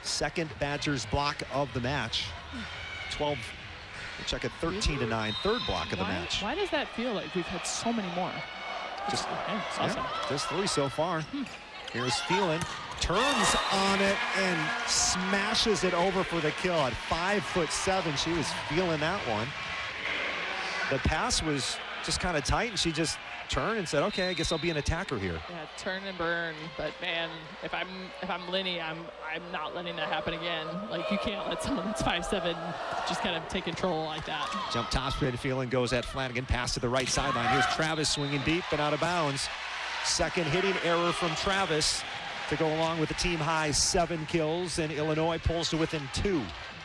second Badgers block of the match. 12, we'll check it, 13-9, third block of the match. Why does that feel like we've had so many more? Just, awesome. Just 3 so far. Here's Phelan, turns on it and smashes it over for the kill. At 5'7", she was feeling that one. The pass was just kind of tight, and she just turned and said, okay, I guess I'll be an attacker here. Yeah, turn and burn. But man, if I'm Linny, I'm not letting that happen again. Like, you can't let someone that's 5'7" just kind of take control like that. Jump topspin, Phelan goes at Flanagan, pass to the right sideline. Here's Travis swinging deep and out of bounds. Second hitting error from Travis to go along with the team high 7 kills, and Illinois pulls to within 2.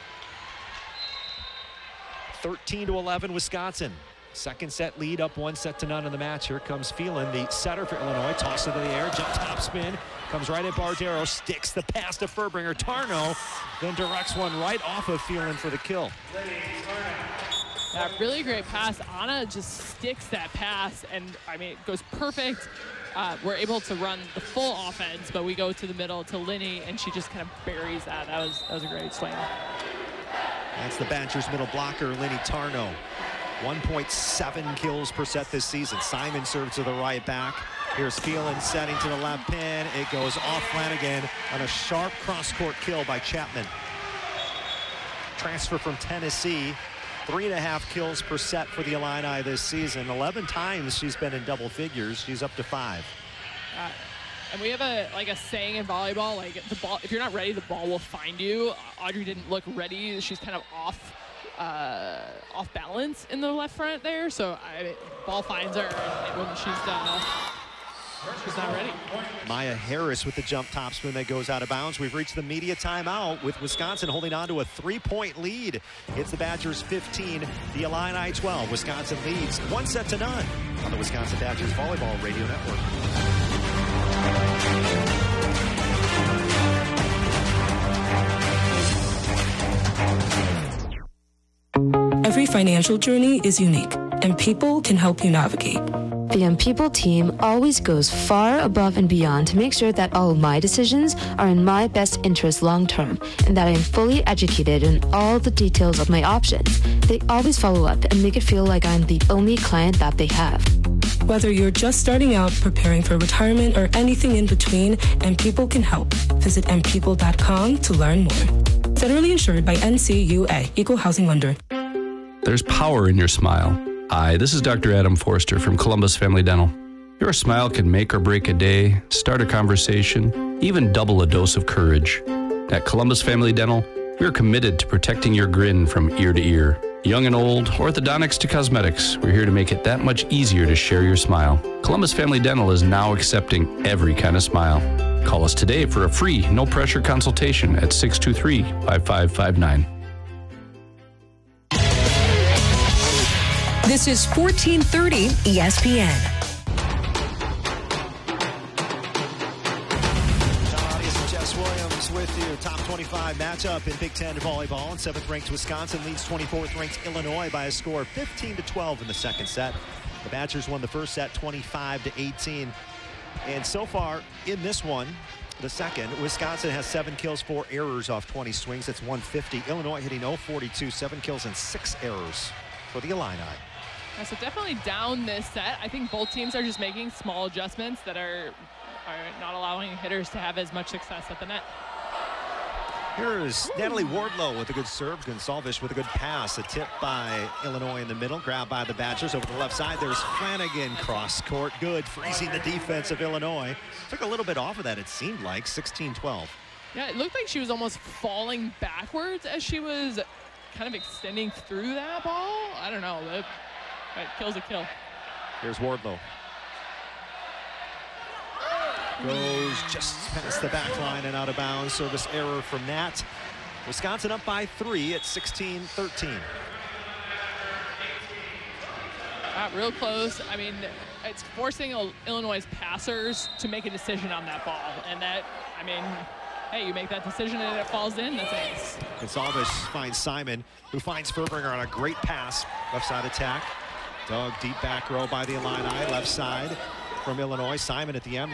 13-11 Wisconsin. Second set lead, up 1-0 in the match. Here comes Phelan, the setter for Illinois. Toss into the air, jump top spin. Comes right at Bardero, sticks the pass to Furbringer. Tarnow then directs one right off of Phelan for the kill. Yeah, really great pass. Anna just sticks that pass, and I mean, it goes perfect. We're able to run the full offense, but we go to the middle to Linny, and she just kind of buries that. That was a great swing. That's the Badgers middle blocker, Linny Tarnow. 1.7 kills per set this season. Simon serves to the right back. Here's Phelan setting to the left pin. It goes off Flanagan on a sharp cross-court kill by Chapman. Transfer from Tennessee. 3.5 kills per set for the Illini this season. 11 times she's been in double figures. She's up to 5. And we have a saying in volleyball, like, the ball, if you're not ready, the ball will find you. Audrey didn't look ready. She's kind of off balance in the left front there. So ball finds her when she's not ready. Maya Harris with the jump topspin that goes out of bounds. We've reached the media timeout with Wisconsin holding on to a 3-point lead. It's the Badgers 15, the Illini 12. Wisconsin leads 1-0 on the Wisconsin Badgers Volleyball Radio Network. Every financial journey is unique, and People can help you navigate. The Young People team always goes far above and beyond to make sure that all of my decisions are in my best interest long term, and that I am fully educated in all the details of my options. They always follow up and make it feel like I'm the only client that they have. Whether you're just starting out, preparing for retirement, or anything in between, People can help. Visit mpeople.com to learn more. Federally insured by NCUA, Equal Housing Lender. There's power in your smile. Hi, this is Dr. Adam Forster from Columbus Family Dental. Your smile can make or break a day, start a conversation, even double a dose of courage. At Columbus Family Dental, we're committed to protecting your grin from ear to ear. Young and old, orthodontics to cosmetics, we're here to make it that much easier to share your smile. Columbus Family Dental is now accepting every kind of smile. Call us today for a free, no-pressure consultation at 623-5559. This is 1430 ESPN. Jess Williams with you. Top 25 matchup in Big Ten volleyball. And 7th-ranked Wisconsin leads 24th-ranked Illinois by a score of 15-12 in the second set. The Badgers won the first set 25-18. And so far in this one, the second, Wisconsin has 7 kills, 4 errors off 20 swings. That's 150. Illinois hitting 0-42, 7 kills and 6 errors for the Illini. Yeah, so definitely down this set. I think both teams are just making small adjustments that are not allowing hitters to have as much success at the net. Here's Natalie Wardlow with a good serve. Gonsalves with a good pass. A tip by Illinois in the middle. Grabbed by the Badgers over the left side. There's Flanagan cross court. Good. Freezing the defense of Illinois. Took a little bit off of that, it seemed like. 16-12. Yeah, it looked like she was almost falling backwards as she was kind of extending through that ball. I don't know. Right, kill's a kill. Here's Wardlow. Goes just past the back line and out of bounds. Service error from Nat. Wisconsin up by 3 at 16-13. Real close. I mean, it's forcing Illinois' passers to make a decision on that ball. And that, I mean, hey, you make that decision and it falls in, that's ace. Gonsalves finds Simon, who finds Furbringer on a great pass. Left side attack. Dug deep back row by the Illini. Left side from Illinois. Simon at the end.